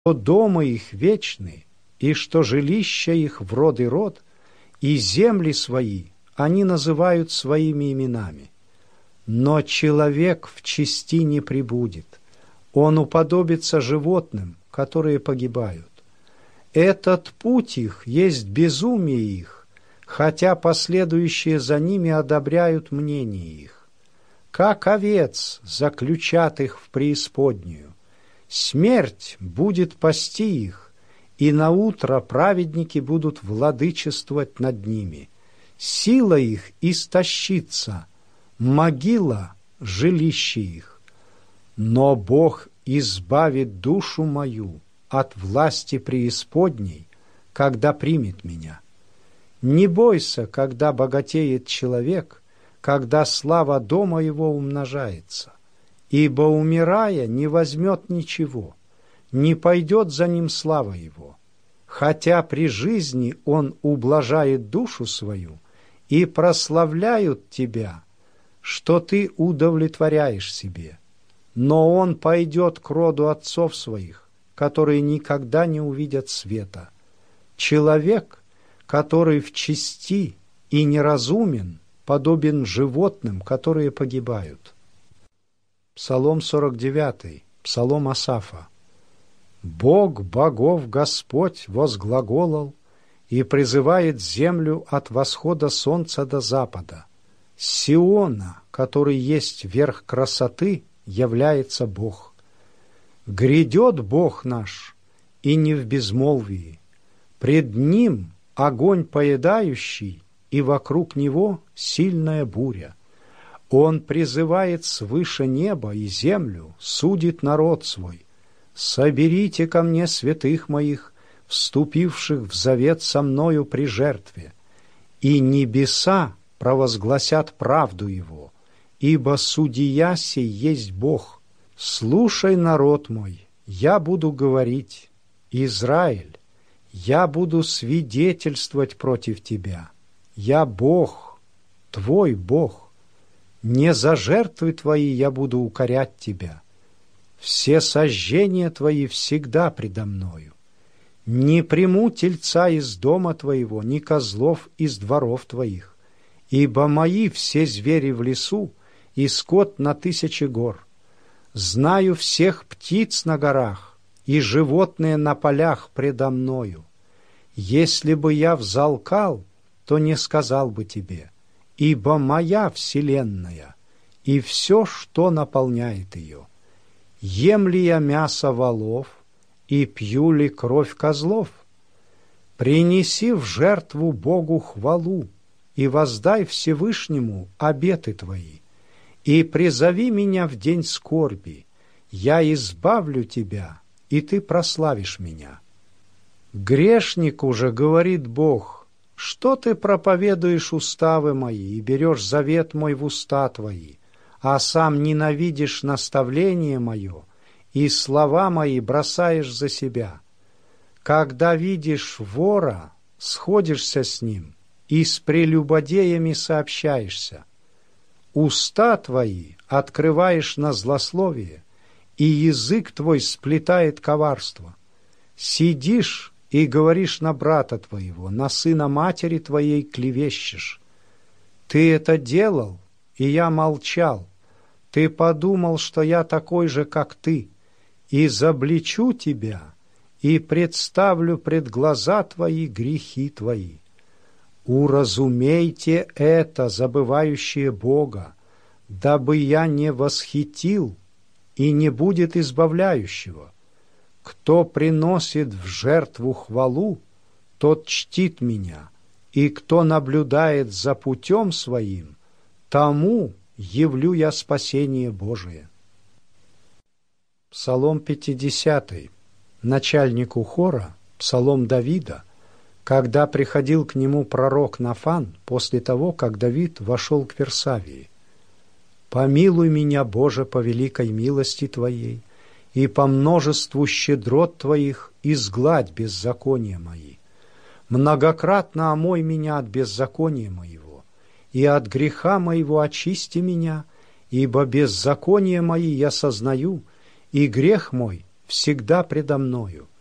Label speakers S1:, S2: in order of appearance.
S1: что дома их вечны, и что жилища их в род и род, и земли свои они называют своими именами. Но человек в чести не пребудет, он уподобится животным, которые погибают. Этот путь их есть безумие их, хотя последующие за ними одобряют мнение их. Как овец заключат их в преисподнюю, смерть будет пасти их, и наутро праведники будут владычествовать над ними. Сила их истощится, могила — жилище их. Но Бог избавит душу мою от власти преисподней, когда примет меня. Не бойся, когда богатеет человек, когда слава дома его умножается, ибо, умирая, не возьмет ничего, не пойдет за ним слава его, хотя при жизни он ублажает душу свою, и прославляют тебя, что ты удовлетворяешь себе. Но он пойдет к роду отцов своих, которые никогда не увидят света. Человек, который в чести и неразумен, подобен животным, которые погибают. Псалом 49, псалом Асафа. «Бог богов Господь возглаголал и призывает землю от восхода солнца до запада. С Сиона, который есть верх красоты, является Бог. Грядет Бог наш, и не в безмолвии. Пред Ним огонь поедающий, и вокруг Него сильная буря. Он призывает свыше неба и землю, судит народ свой. Соберите ко мне святых моих, вступивших в завет со мною при жертве, и небеса провозгласят правду его, ибо судья сей есть Бог. Слушай, народ мой, я буду говорить, Израиль, я буду свидетельствовать против тебя. Я Бог, твой Бог. Не за жертвы твои я буду укорять тебя. Все сожжения твои всегда предо мною. Не приму тельца из дома твоего, ни козлов из дворов твоих, ибо мои все звери в лесу, и скот на 1000 гор. Знаю всех птиц на горах, и животные на полях предо мною. Если бы я взалкал, то не сказал бы тебе, ибо моя вселенная, и все, что наполняет ее. Ем ли я мясо волов, и пью ли кровь козлов? Принеси в жертву Богу хвалу, и воздай Всевышнему обеты твои, и призови меня в день скорби, я избавлю тебя, и ты прославишь меня. Грешнику же говорит Бог: что ты проповедуешь уставы мои и берешь завет мой в уста твои, а сам ненавидишь наставление мое, и слова мои бросаешь за себя. Когда видишь вора, сходишься с ним, и с прелюбодеями сообщаешься. Уста твои открываешь на злословие, и язык твой сплетает коварство. Сидишь и говоришь на брата твоего, на сына матери твоей клевещешь. Ты это делал, и я молчал. Ты подумал, что я такой же, как ты, и изобличу тебя, и представлю пред глаза твои грехи твои. Уразумейте это, забывающие Бога, дабы я не восхитил, и не будет избавляющего. Кто приносит в жертву хвалу, тот чтит меня, и кто наблюдает за путем своим, тому явлю я спасение Божие. Псалом 50, начальнику хора, псалом Давида, когда приходил к нему пророк Нафан после того, как Давид вошел к Версавии. «Помилуй меня, Боже, по великой милости Твоей, и по множеству щедрот Твоих изгладь беззакония мои. Многократно омой меня от беззакония моего, и от греха моего очисти меня, ибо беззаконие мои я сознаю, и грех мой всегда предо мною.